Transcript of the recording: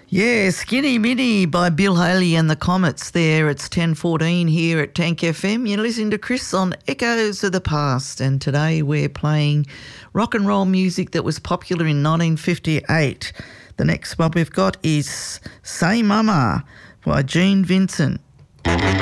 Yeah, Skinny Minnie by Bill Haley and the Comets there. It's 10:14 here at Tank FM. You're listening to Chris on Echoes of the Past, and today we're playing rock and roll music that was popular in 1958. The next one we've got is Say Mama by Gene Vincent.